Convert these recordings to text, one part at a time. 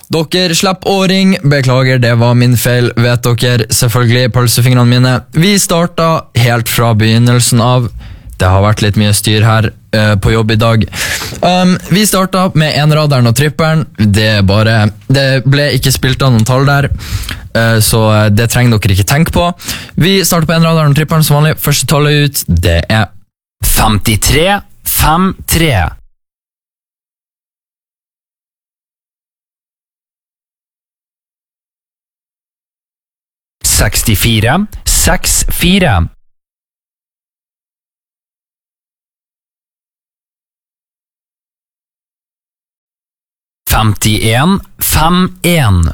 Dere slipper å ringe, beklager, det var min feil, vet dere, selvfølgelig pølsefingrene mine. Vi startet helt fra begynnelsen av. Det har vært litt mye styr her på jobb i dag. Vi startet med enraderen og tripperen. Det ble ikke spilt av noen tall der, så det trenger dere ikke tenke på. Vi starter på enraderen og tripperen som vanlig. Første tallet ut, det er 53-5-3. 64-6-4. 51-5-1.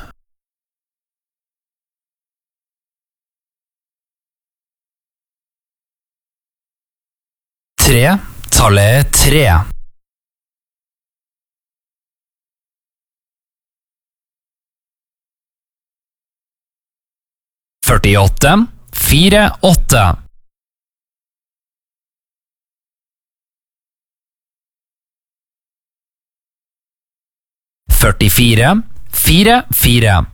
3, tallet 3. 48-4-8. 44-4-4.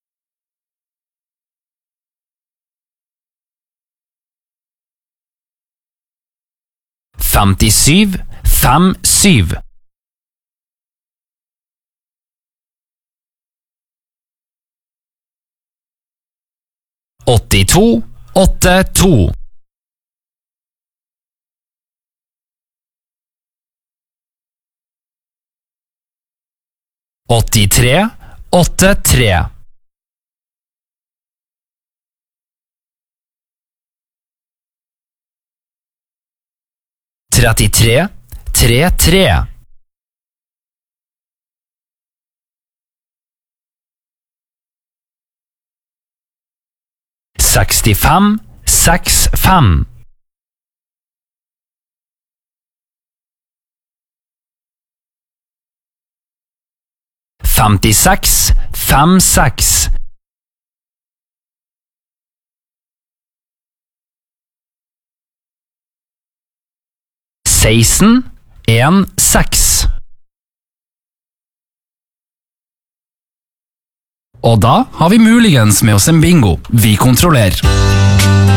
57-5-7. 82-8-2. 83-8-3. 33-3-3. 65-6-5. 56-5-6. 16-1-6. Og da har vi muligens med oss en bingo. Vi kontrollerer.